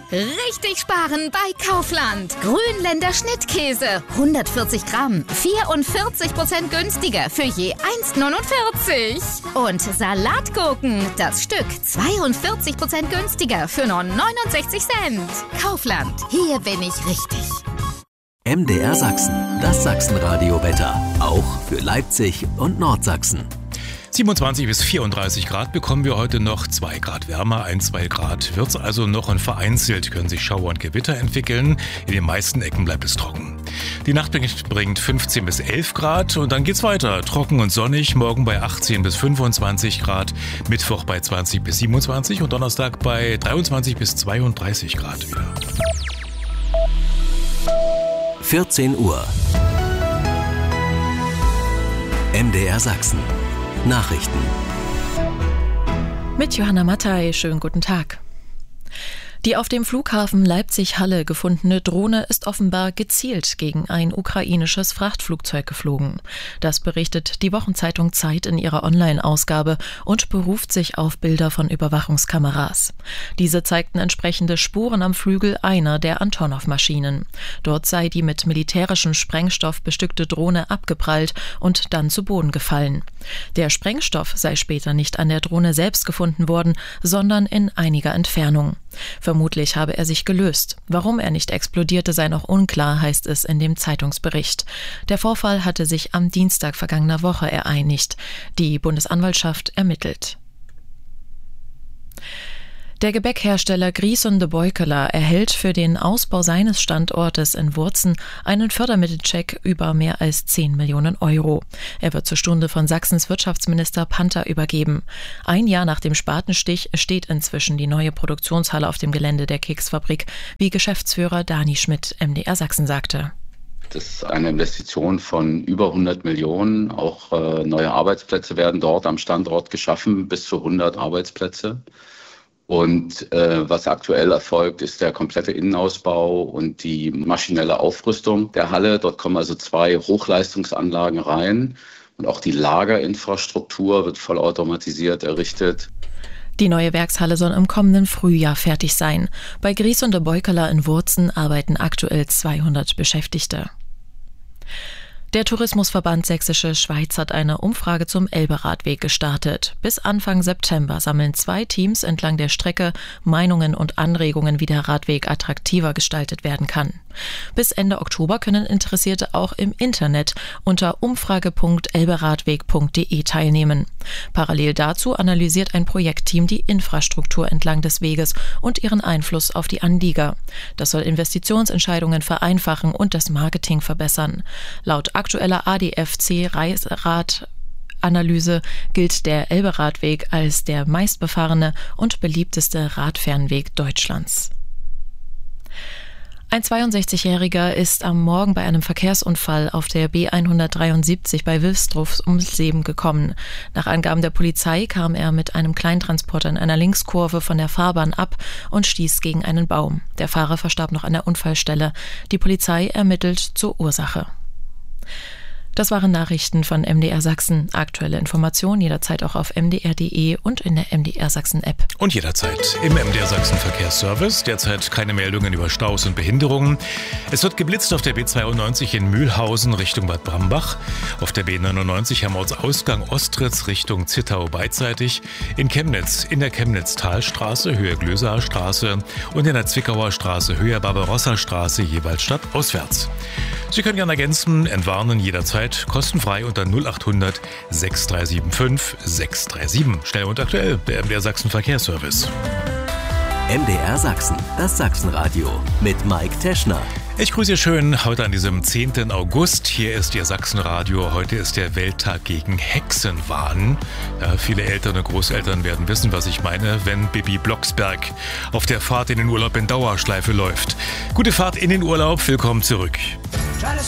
Richtig sparen bei Kaufland. Grünländer Schnittkäse, 140 Gramm, 44% günstiger für je 1,49. Und Salatgurken, das Stück, 42% günstiger für nur 69 Cent. Kaufland, hier bin ich richtig. MDR Sachsen, das Sachsenradio-Wetter, auch für Leipzig und Nordsachsen. 27 bis 34 Grad bekommen wir heute noch, 2 Grad wärmer, 1-2 Grad wird's also noch und vereinzelt können sich Schauer und Gewitter entwickeln. In den meisten Ecken bleibt es trocken. Die Nacht bringt 15 bis 11 Grad und dann geht's weiter. Trocken und sonnig, morgen bei 18 bis 25 Grad, Mittwoch bei 20 bis 27 und Donnerstag bei 23 bis 32 Grad wieder. 14 Uhr. MDR Sachsen. Nachrichten. Mit Johanna Mattei, schönen guten Tag. Die auf dem Flughafen Leipzig-Halle gefundene Drohne ist offenbar gezielt gegen ein ukrainisches Frachtflugzeug geflogen. Das berichtet die Wochenzeitung Zeit in ihrer Online-Ausgabe und beruft sich auf Bilder von Überwachungskameras. Diese zeigten entsprechende Spuren am Flügel einer der Antonov-Maschinen. Dort sei die mit militärischem Sprengstoff bestückte Drohne abgeprallt und dann zu Boden gefallen. Der Sprengstoff sei später nicht an der Drohne selbst gefunden worden, sondern in einiger Entfernung. Vermutlich habe er sich gelöst. Warum er nicht explodierte, sei noch unklar, heißt es in dem Zeitungsbericht. Der Vorfall hatte sich am Dienstag vergangener Woche ereignigt. Die Bundesanwaltschaft ermittelt. Der Gebäckhersteller Gries & de Boykela erhält für den Ausbau seines Standortes in Wurzen einen Fördermittelcheck über mehr als 10 Millionen Euro. Er wird zur Stunde von Sachsens Wirtschaftsminister Panther übergeben. Ein Jahr nach dem Spatenstich steht inzwischen die neue Produktionshalle auf dem Gelände der Keksfabrik, wie Geschäftsführer Dani Schmidt MDR Sachsen sagte. Das ist eine Investition von über 100 Millionen. Auch neue Arbeitsplätze werden dort am Standort geschaffen, bis zu 100 Arbeitsplätze. Und was aktuell erfolgt, ist der komplette Innenausbau und die maschinelle Aufrüstung der Halle. Dort kommen also 2 Hochleistungsanlagen rein und auch die Lagerinfrastruktur wird vollautomatisiert errichtet. Die neue Werkshalle soll im kommenden Frühjahr fertig sein. Bei Gries & de Boykela in Wurzen arbeiten aktuell 200 Beschäftigte. Der Tourismusverband Sächsische Schweiz hat eine Umfrage zum Elbe-Radweg gestartet. Bis Anfang September sammeln 2 Teams entlang der Strecke Meinungen und Anregungen, wie der Radweg attraktiver gestaltet werden kann. Bis Ende Oktober können Interessierte auch im Internet unter umfrage.elberadweg.de teilnehmen. Parallel dazu analysiert ein Projektteam die Infrastruktur entlang des Weges und ihren Einfluss auf die Anlieger. Das soll Investitionsentscheidungen vereinfachen und das Marketing verbessern. Laut aktueller ADFC-Radanalyse gilt der Elbe-Radweg als der meistbefahrene und beliebteste Radfernweg Deutschlands. Ein 62-Jähriger ist am Morgen bei einem Verkehrsunfall auf der B173 bei Wilsdruff ums Leben gekommen. Nach Angaben der Polizei kam er mit einem Kleintransporter in einer Linkskurve von der Fahrbahn ab und stieß gegen einen Baum. Der Fahrer verstarb noch an der Unfallstelle. Die Polizei ermittelt zur Ursache. Das waren Nachrichten von MDR Sachsen. Aktuelle Informationen jederzeit auch auf mdr.de und in der MDR Sachsen App. Und jederzeit im MDR Sachsen Verkehrsservice. Derzeit keine Meldungen über Staus und Behinderungen. Es wird geblitzt auf der B92 in Mühlhausen Richtung Bad Brambach. Auf der B99 Hermannsausgang Ostritz Richtung Zittau beidseitig. In Chemnitz in der Chemnitz-Talstraße Höhe Glöser Straße und in der Zwickauer Straße Höhe Barbarossa Straße jeweils stadtauswärts. Sie können gerne ergänzen, entwarnen jederzeit kostenfrei unter 0800 6375 637. Schnell und aktuell, der MDR Sachsen Verkehrsservice. MDR Sachsen, das Sachsenradio mit Mike Teschner. Ich grüße Sie schön heute an diesem 10. August. Hier ist Ihr Sachsenradio. Heute ist der Welttag gegen Hexenwahn. Ja, viele Eltern und Großeltern werden wissen, was ich meine, wenn Bibi Blocksberg auf der Fahrt in den Urlaub in Dauerschleife läuft. Gute Fahrt in den Urlaub, willkommen zurück.